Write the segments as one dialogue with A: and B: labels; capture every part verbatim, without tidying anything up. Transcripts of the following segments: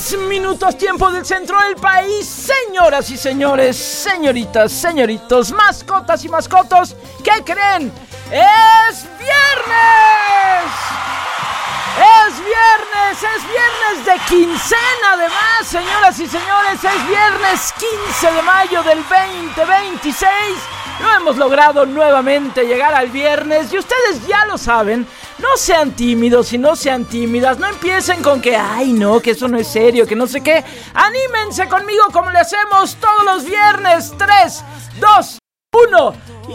A: diez minutos tiempo del centro del país. Señoras y señores, señoritas, señoritos, mascotas y mascotos, ¿qué creen? ¡Es viernes! ¡Es viernes! ¡Es viernes de quincena además, señoras y señores! ¡Es viernes quince de mayo del veinte veintiséis! Lo hemos logrado nuevamente llegar al viernes y ustedes ya lo saben. No sean tímidos y no sean tímidas. No empiecen con que, ay no, que eso no es serio, que no sé qué. Anímense conmigo como le hacemos todos los viernes. tres, dos, uno.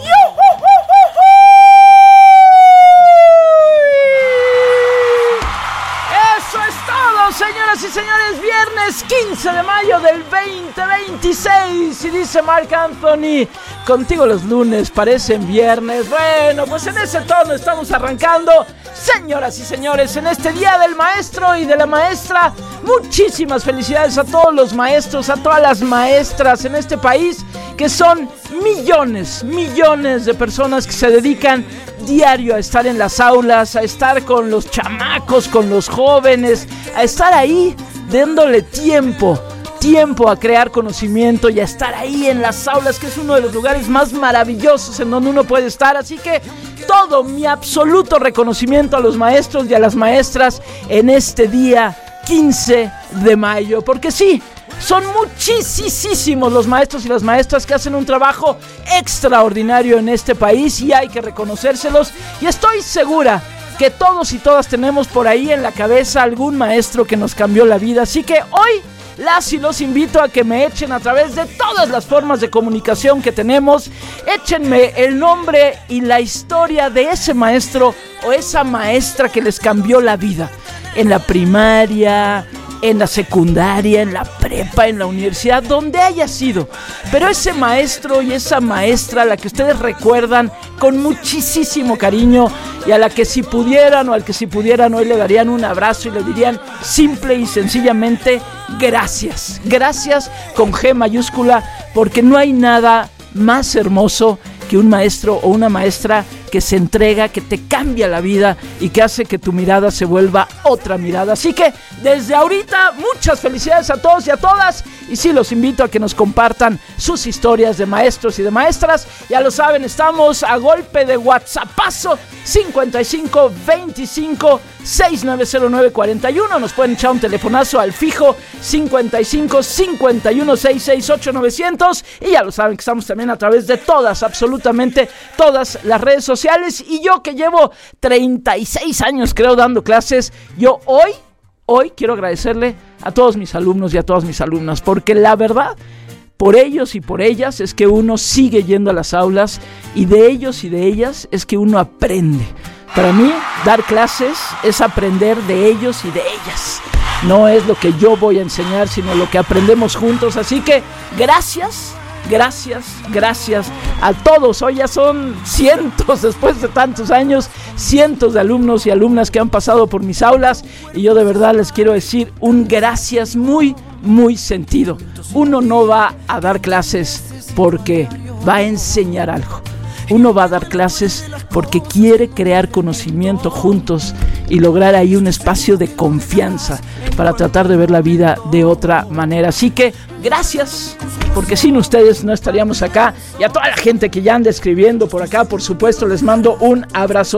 A: Eso es todo, señoras y señores. Viernes quince de mayo del veinte veintiséis. Y dice Marc Anthony, contigo los lunes parecen viernes. Bueno, pues en ese tono estamos arrancando, señoras y señores, en este día del maestro y de la maestra. Muchísimas felicidades a todos los maestros, a todas las maestras en este país, que son millones, millones de personas que se dedican diario a estar en las aulas, a estar con los chamacos, con los jóvenes, a estar ahí dándole tiempo, tiempo a crear conocimiento y a estar ahí en las aulas, que es uno de los lugares más maravillosos en donde uno puede estar. Así que todo mi absoluto reconocimiento a los maestros y a las maestras en este día quince de mayo, porque sí, son muchísimos los maestros y las maestras que hacen un trabajo extraordinario en este país y hay que reconocérselos, y estoy segura que todos y todas tenemos por ahí en la cabeza algún maestro que nos cambió la vida. Así que hoy las y los invito a que me echen a través de todas las formas de comunicación que tenemos. Échenme el nombre y la historia de ese maestro o esa maestra que les cambió la vida en la primaria, en la secundaria, en la prepa, en la universidad, donde haya sido. Pero ese maestro y esa maestra a la que ustedes recuerdan con muchísimo cariño y a la que si pudieran o al que si pudieran hoy le darían un abrazo y le dirían simple y sencillamente gracias. Gracias con G mayúscula, porque no hay nada más hermoso que un maestro o una maestra que se entrega, que te cambia la vida y que hace que tu mirada se vuelva otra mirada. Así que desde ahorita muchas felicidades a todos y a todas, y sí los invito a que nos compartan sus historias de maestros y de maestras. Ya lo saben, estamos a golpe de WhatsAppazo cincuenta y cinco veinticinco sesenta y nueve cero nueve cuarenta y uno. Nos pueden echar un telefonazo al fijo cincuenta y cinco cincuenta y uno sesenta y seis ocho novecientos, y ya lo saben que estamos también a través de todas, absolutamente todas las redes sociales. Y yo que llevo treinta y seis años creo dando clases, yo hoy, hoy quiero agradecerle a todos mis alumnos y a todas mis alumnas, porque la verdad, por ellos y por ellas es que uno sigue yendo a las aulas, y de ellos y de ellas es que uno aprende. Para mí, dar clases es aprender de ellos y de ellas. No es lo que yo voy a enseñar, sino lo que aprendemos juntos. Así que gracias. Gracias, gracias a todos. Hoy ya son cientos, después de tantos años, cientos de alumnos y alumnas que han pasado por mis aulas, y yo de verdad les quiero decir un gracias muy, muy sentido. Uno no va a dar clases porque va a enseñar algo. Uno va a dar clases porque quiere crear conocimiento juntos y lograr ahí un espacio de confianza para tratar de ver la vida de otra manera. Así que gracias, porque sin ustedes no estaríamos acá. Y a toda la gente que ya anda escribiendo por acá, por supuesto, les mando un abrazo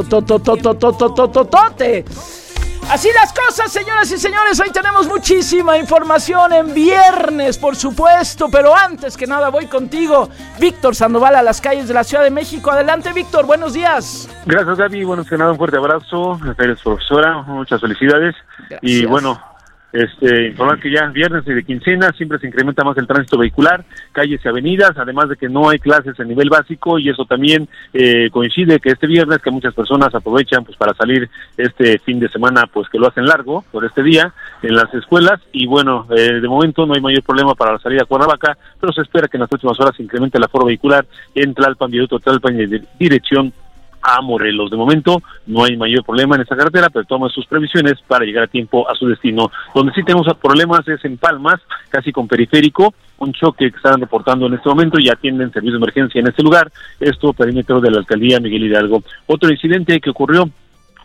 A: totototototototote. Así las cosas, señoras y señores. Hoy tenemos muchísima información en viernes, por supuesto, pero antes que nada voy contigo, Víctor Sandoval, a las calles de la Ciudad de México. Adelante, Víctor, buenos días.
B: Gracias, Gaby. Bueno, que nada, un fuerte abrazo. Eres profesora, muchas felicidades. Gracias. Y bueno, Este, informar que ya viernes y de quincena siempre se incrementa más el tránsito vehicular, calles y avenidas, además de que no hay clases a nivel básico, y eso también eh, coincide que este viernes que muchas personas aprovechan pues para salir este fin de semana, pues que lo hacen largo por este día en las escuelas. Y bueno, eh, de momento no hay mayor problema para la salida a Cuernavaca, pero se espera que en las próximas horas se incremente el aforo vehicular en Tlalpan, Viaducto Tlalpan y de dirección a Morelos. De momento no hay mayor problema en esta carretera, pero tome sus previsiones para llegar a tiempo a su destino. Donde sí tenemos problemas es en Palmas, casi con Periférico, un choque que están reportando en este momento y atienden servicio de emergencia en este lugar, esto perímetro de la alcaldía Miguel Hidalgo. Otro incidente que ocurrió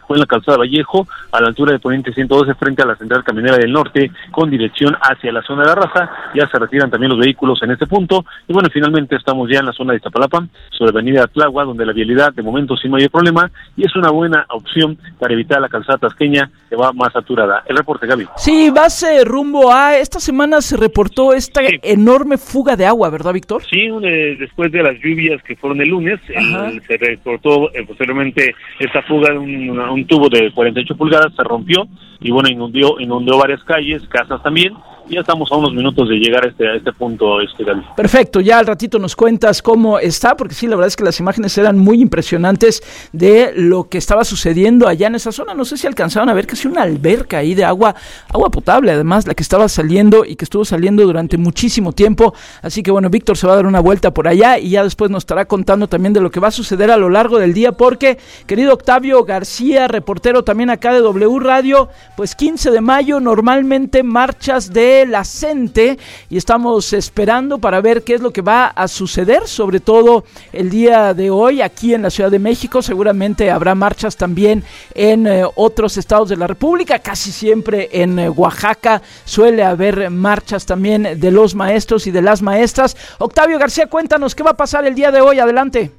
B: fue en la calzada Vallejo, a la altura de Poniente ciento doce, frente a la Central Camionera del Norte, con dirección hacia la zona de la Raza. Ya se retiran también los vehículos en este punto, y bueno, finalmente estamos ya en la zona de Iztapalapa, sobre avenida Tláhuac, donde la vialidad de momento sí no hay problema, y es una buena opción para evitar la calzada tasqueña, que va más saturada. El reporte, Gaby.
A: Sí, vas eh, rumbo a, esta semana se reportó esta sí. enorme fuga de agua, ¿verdad, Víctor?
B: Sí, eh, después de las lluvias que fueron el lunes, el, se reportó eh, posteriormente esta fuga de un, un tubo de cuarenta y ocho pulgadas, se rompió, y bueno, inundó, inundó varias calles, casas también, y ya estamos a unos minutos de llegar a este, a este punto, este Gaby.
A: Perfecto, ya al ratito nos cuentas cómo está, porque sí, la verdad es que las imágenes eran muy impresionantes de lo que estaba sucediendo allá en esa zona. No sé si alcanzaron a ver casi una alberca ahí de agua, agua potable, además, la que estaba saliendo y que estuvo saliendo durante muchísimo tiempo. Así que bueno, Víctor se va a dar una vuelta por allá y ya después nos estará contando también de lo que va a suceder a lo largo del día, porque, querido Octavio García, reportero también acá de W Radio, pues quince de mayo, normalmente marchas de la CENTE, y estamos esperando para ver qué es lo que va a suceder, sobre todo el día de hoy aquí en la Ciudad de México. Seguramente habrá marchas también en eh, otros estados de la República, casi siempre en eh, Oaxaca suele haber marchas también de los maestros y de las maestras. Octavio García, cuéntanos qué va a pasar el día de hoy, adelante.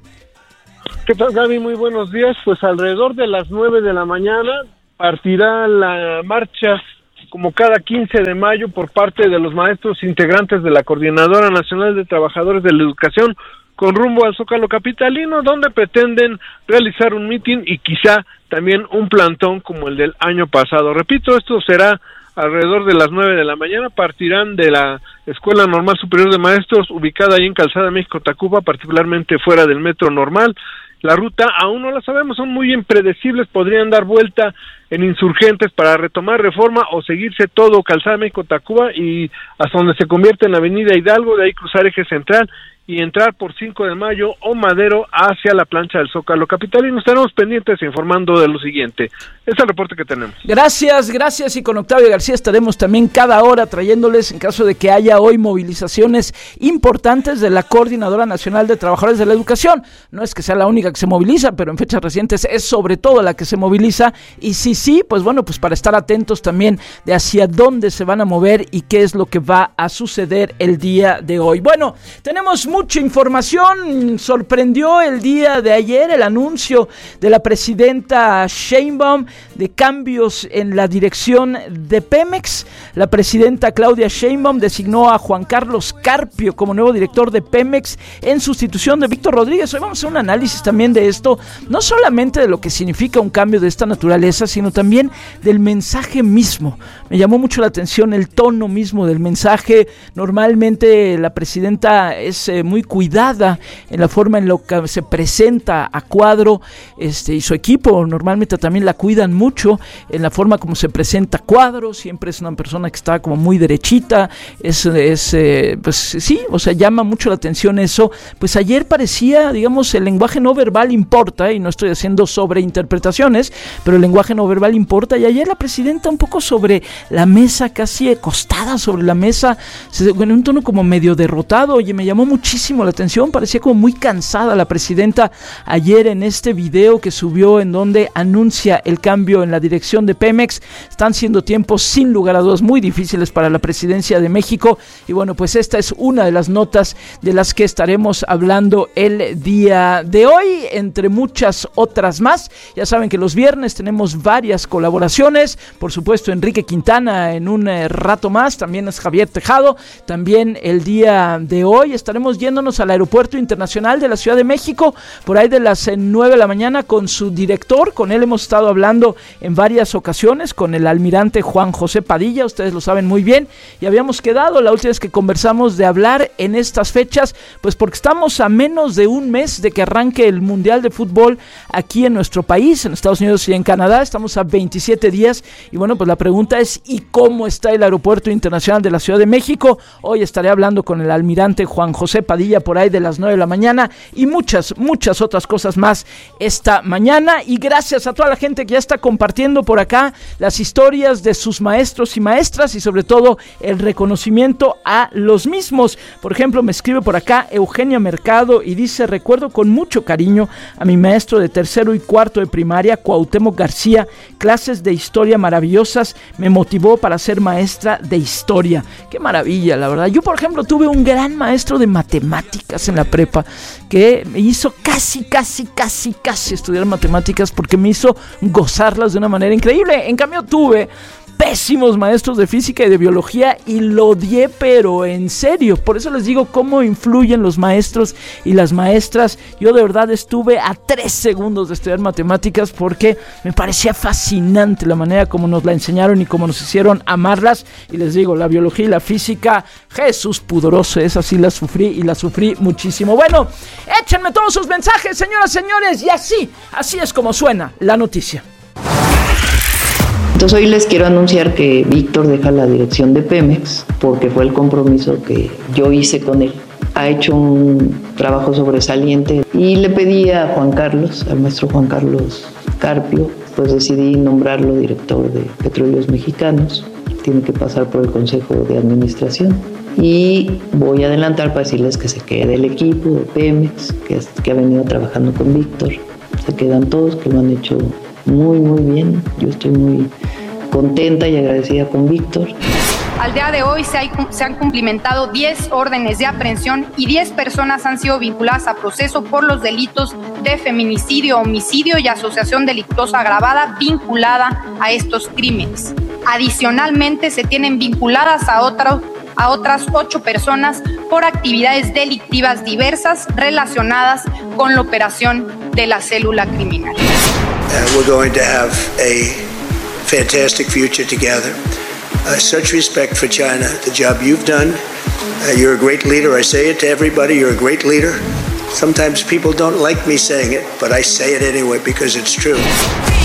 C: ¿Qué tal, Gaby? Muy buenos días. Pues alrededor de las nueve de la mañana partirá la marcha, como cada quince de mayo, por parte de los maestros integrantes de la Coordinadora Nacional de Trabajadores de la Educación, con rumbo al Zócalo capitalino, donde pretenden realizar un mitin y quizá también un plantón como el del año pasado. Repito, esto será alrededor de las nueve de la mañana. Partirán de la Escuela Normal Superior de Maestros, ubicada ahí en Calzada México-Tacuba, particularmente fuera del Metro Normal. La ruta aún no la sabemos, son muy impredecibles, podrían dar vuelta en Insurgentes para retomar Reforma o seguirse todo Calzada México-Tacuba y hasta donde se convierte en la Avenida Hidalgo, de ahí cruzar Eje Central y entrar por cinco de mayo o Madero hacia la plancha del Zócalo capitalino. Estaremos pendientes informando de lo siguiente. Este es el reporte que tenemos.
A: Gracias, gracias, y con Octavio García estaremos también cada hora trayéndoles, en caso de que haya hoy movilizaciones importantes de la Coordinadora Nacional de Trabajadores de la Educación. No es que sea la única que se moviliza, pero en fechas recientes es sobre todo la que se moviliza, y si sí, pues bueno, pues para estar atentos también de hacia dónde se van a mover y qué es lo que va a suceder el día de hoy. Bueno, tenemos mucha información. Sorprendió el día de ayer el anuncio de la presidenta Sheinbaum de cambios en la dirección de Pemex. La presidenta Claudia Sheinbaum designó a Juan Carlos Carpio como nuevo director de Pemex en sustitución de Víctor Rodríguez. Hoy vamos a hacer un análisis también de esto, no solamente de lo que significa un cambio de esta naturaleza, sino también del mensaje mismo. Me llamó mucho la atención el tono mismo del mensaje. Normalmente la presidenta es eh, muy cuidada en la forma en la que se presenta a cuadro, este, y su equipo normalmente también la cuidan mucho en la forma como se presenta a cuadro. Siempre es una persona que está como muy derechita, es, es eh, pues sí, o sea, llama mucho la atención eso. Pues ayer parecía, digamos, el lenguaje no verbal importa, y no estoy haciendo sobreinterpretaciones, pero el lenguaje no verbal importa, y ayer la presidenta un poco sobre la mesa, casi acostada sobre la mesa, en un tono como medio derrotado. Oye, me llamó muchísimo la atención, parecía como muy cansada la presidenta ayer en este video que subió, en donde anuncia el cambio en la dirección de Pemex. Están siendo tiempos sin lugar a dudas muy difíciles para la presidencia de México, y bueno, pues esta es una de las notas de las que estaremos hablando el día de hoy, entre muchas otras más. Ya saben que los viernes tenemos varias colaboraciones, por supuesto Enrique Quintana en un eh, rato más, también es Javier Tejado. También el día de hoy estaremos yéndonos al Aeropuerto Internacional de la Ciudad de México, por ahí de las eh, nueve de la mañana, con su director. Con él hemos estado hablando en varias ocasiones, con el almirante Juan José Padilla, ustedes lo saben muy bien, y habíamos quedado la última vez que conversamos de hablar en estas fechas, pues porque estamos a menos de un mes de que arranque el Mundial de Fútbol aquí en nuestro país, en Estados Unidos y en Canadá. Estamos a veintisiete días, y bueno, pues la pregunta es, y cómo está el Aeropuerto Internacional de la Ciudad de México. Hoy estaré hablando con el almirante Juan José Padilla por ahí de las nueve de la mañana y muchas, muchas otras cosas más esta mañana. Y gracias a toda la gente que ya está compartiendo por acá las historias de sus maestros y maestras y sobre todo el reconocimiento a los mismos. Por ejemplo, me escribe por acá Eugenia Mercado y dice: recuerdo con mucho cariño a mi maestro de tercero y cuarto de primaria, Cuauhtémoc García, clases de historia maravillosas, me motivó para ser maestra de historia. Qué maravilla, la verdad. Yo, por ejemplo, tuve un gran maestro de matemáticas en la prepa que me hizo casi, casi, casi, casi estudiar matemáticas porque me hizo gozarlas de una manera increíble. En cambio, tuve pésimos maestros de física y de biología y lo odié, pero en serio. Por eso les digo cómo influyen los maestros y las maestras. Yo de verdad estuve a tres segundos de estudiar matemáticas porque me parecía fascinante la manera como nos la enseñaron y cómo nos hicieron amarlas. Y les digo, la biología y la física, Jesús pudoroso, esa sí la sufrí y la sufrí muchísimo. Bueno, échenme todos sus mensajes, señoras, señores, y así, así es como suena la noticia.
D: Entonces hoy les quiero anunciar que Víctor deja la dirección de Pemex porque fue el compromiso que yo hice con él. Ha hecho un trabajo sobresaliente y le pedí a Juan Carlos, al maestro Juan Carlos Carpio, pues decidí nombrarlo director de Petróleos Mexicanos. Tiene que pasar por el Consejo de Administración y voy a adelantar para decirles que se quede el equipo de Pemex, que, que ha venido trabajando con Víctor. Se quedan todos, que lo han hecho muy, muy bien. Yo estoy muy contenta y agradecida con Víctor.
E: Al día de hoy se, hay, se han cumplimentado diez órdenes de aprehensión y diez personas han sido vinculadas a proceso por los delitos de feminicidio, homicidio y asociación delictuosa agravada vinculada a estos crímenes. Adicionalmente, se tienen vinculadas a, otro, a otras ocho personas por actividades delictivas diversas relacionadas con la operación de la célula criminal.
F: Uh, we're going to have a fantastic future together. Uh, such respect for China, the job you've done. Uh, you're a great leader. I say it to everybody, you're a great leader. Sometimes people don't like me saying it, but I say it anyway because it's true.